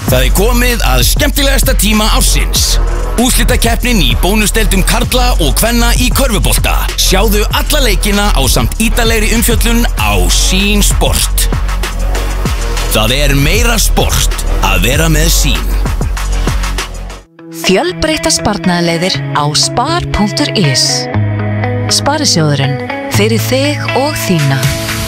Það komið að skemmtilegasta tíma ársins. Úrslitakeppnin í bónusdeildum karla og kvenna í körfubolta. Sjáðu alla leikina á samt ítalegri umfjöllun á Sýn Sport. Það meira sport að vera með Sýn. Fjölbreyttar sparnaðarleiðir á spar.is. Sparisjóðurinn, fyrir þig og þína.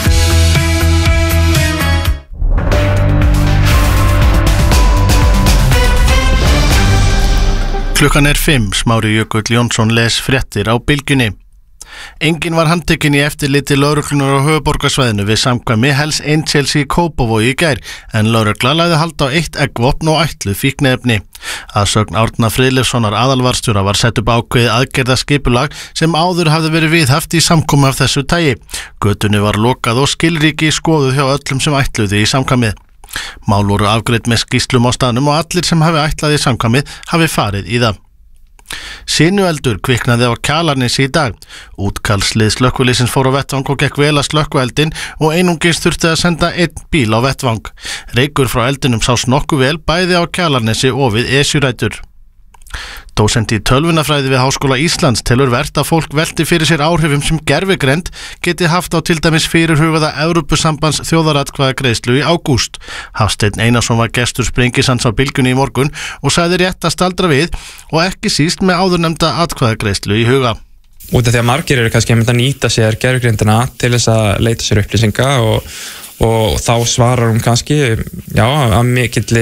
Klukkan 5, Smári Jökull Jónsson les fréttir á Bylgjunni. Enginn var handtekinn í eftirliti lögreglunar á höfuðborgarsvæðinu við samkvæmi Hells Angels í Kópavogi í gær, en lögregla lagði hald á 1 eggvopn og ætluð fíkniefni. Að sögn Árna Friðleifssonar aðalvarðstjóra var sett upp ákveðið aðgerðaskipulag sem áður hafði verið viðhaft í samkomu af þessu tagi. Götunni var lokað og skilríki skoðuð hjá öllum sem ætluðu í samkvæmið. Mál voru afgreidd með skýrslum á staðnum og allir sem hafi ætlað í samkvæmið hafi farið í það. Sinueldur kviknaði á Kjalarnesi í dag. Útkallslið slökkviliðsins fór á vettvang og gekk vel að slökkva eldinn og einungis þurfti að senda 1 bíl á vettvang. Reykur frá eldinum sást nokkuð vel bæði á Kjalarnesi og við Esjurætur. Dósent í tölvunafræði við Háskóla Íslands telur vert að fólk velti fyrir sér áhrifum sem gervigreind geti haft á til dæmis fyrirhugaða Evrópusambands þjóðaratkvæðagreiðslu í ágúst. Hafsteinn Einarsson var gestur Sprengisands á Bylgjunni í morgun og sagði rétt að staldra við og ekki síst með áðurnefnda atkvæðagreiðslu í huga. Út af því að margir eru kannski að nýta sér gervigreindina til þess að leita sér upplýsinga og þá svarar hún kannski að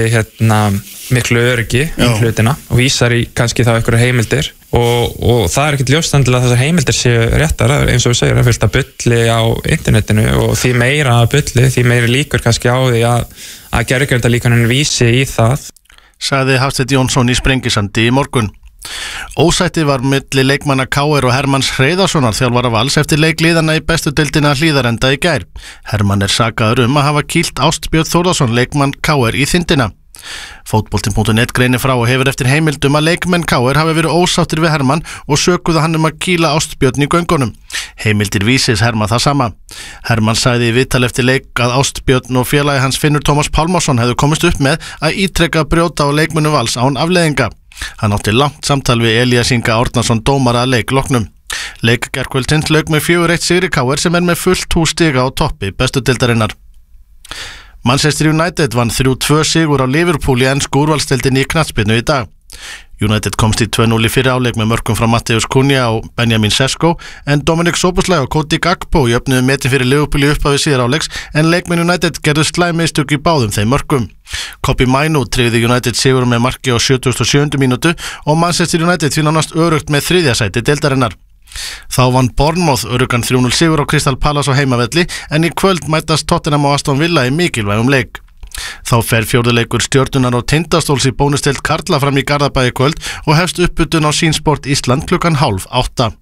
miklu öryggi í hlutina og vísar í kannski þá einhverju heimildir og það ekkert ljóst endilega að þessar heimildir séu réttar, eins og við segjum, fullt af bulli á internetinu og því meira bulli, því meiri líkur kannski á því að gervigreindarlíkanin vísi í það. Sagði Hafsteinn Jónsson í Sprengisandi í morgun. Ósætti var milli leikmanna KR og Hermanns Hreiðarssonar þjálfara Vals eftir leikliðana í bestu deildina Hlíðarenda í gær. Hermann sakaður að hafa kýlt Ástbjörn Þórðarsson leikmann KR í þindina. Fótbolti.net greinir frá og hefur eftir heimildum að leikmenn KR hafi verið ósáttir við Hermann og sökuðu hann að kýla Ástbjörn í göngunum. Heimildir vísis Hermann það sama. Hermann sagði í viðtal eftir leik að Ástbjörn og félagi hans Finnur Tómas Pálmarsson hefðu komist upp með að ítrekka brjóta á leikmönnum Vals án afleiðinga. Hann átti langt samtal við Elías Inga Árnason dómara að leikloknum. Leik gærkvöldsins lauk með 4-1 sigri KR sem með fullt hús stiga á toppi bestu deildarinnar. Manchester United vann 3-2 sigur á Liverpool í ensku úrvalsdeildinni í knattspyrnu í dag. United komst í 2-0 í fyrri áleik með mörkum frá Matteus Cunha og Benjamin Sesko en Dominic Szoboszlai og Cody Gakpo jöfnuðu metin fyrir Liverpool í upphafi síðar áleiks en leikmenn United gerðu slæm mistök í báðum þeim mörkum. Kobbie Mainoo tryggði United sigur með marki á 77. mínútu og Manchester United því nánast örugt með 3. sæti deildarinnar. Þá vann Bournemouth öruggan 3-0 sigur á Crystal Palace á heimavelli en í kvöld mætast Tottenham og Aston Villa í mikilvægum leik. Þá fer fjórðuleikur Stjörnunar og Tindastóls í bónusdeild karla fram í Garðabæ í kvöld og hefst uppbytun á Sýn Sport Ísland klukkan 7:30.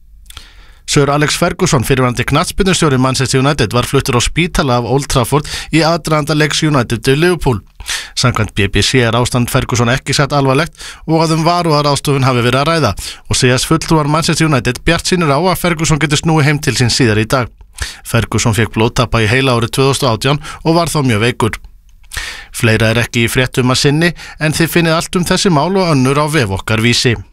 Sir Alex Ferguson, fyrrverandi knattspyrnustjóri Manchester United, var fluttur á spítala af Old Trafford í aðdraganda leiks United til Liverpool. Samkvæmt BBC ástand Ferguson ekki sett alvarlegt og að varúðarráðstöfun hafi verið að ræða og segjast fulltrúar Manchester United bjartsýnir á að Ferguson getur snúið heim til sín síðar í dag. Ferguson fékk blóðtappa í heila árið 2018 og var þá mjög veikur. Fleira ekki í fréttum að sinni en þið finnið allt þessi mál og önnur á vef okkar Vísi.